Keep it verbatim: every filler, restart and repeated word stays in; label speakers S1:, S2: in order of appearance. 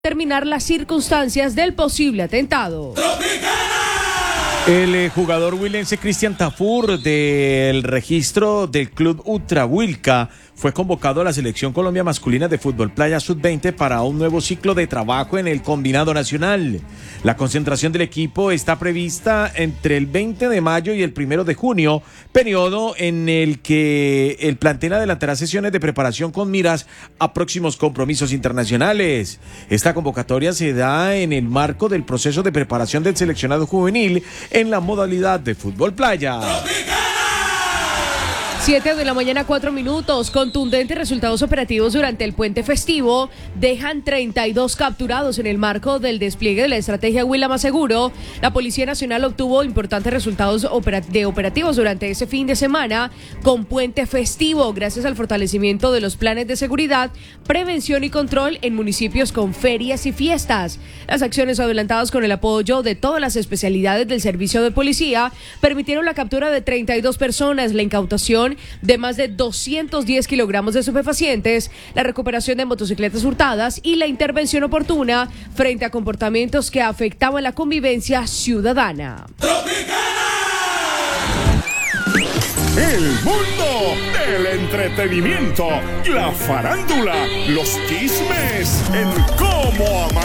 S1: determinar las circunstancias del posible atentado.
S2: El eh, jugador huilense Cristian Tafur del registro del club Ultra Huilca fue convocado a la selección Colombia masculina de fútbol playa sub veinte para un nuevo ciclo de trabajo en el combinado nacional. La concentración del equipo está prevista entre el veinte de mayo y el primero de junio, periodo en el que el plantel adelantará sesiones de preparación con miras a próximos compromisos internacionales. Esta convocatoria se da en el marco del proceso de preparación del seleccionado juvenil en la modalidad de fútbol playa.
S1: siete de la mañana, cuatro minutos. Contundentes resultados operativos durante el puente festivo dejan treinta y dos capturados en el marco del despliegue de la estrategia Huila Más Seguro. La Policía Nacional obtuvo importantes resultados de operativos durante ese fin de semana con puente festivo, gracias al fortalecimiento de los planes de seguridad, prevención y control en municipios con ferias y fiestas. Las acciones adelantadas con el apoyo de todas las especialidades del servicio de policía permitieron la captura de treinta y dos personas, la incautación de más de doscientos diez kilogramos de estupefacientes, la recuperación de motocicletas hurtadas y la intervención oportuna frente a comportamientos que afectaban la convivencia ciudadana.
S3: El mundo del entretenimiento, la farándula, los chismes en Cómo Amanecer.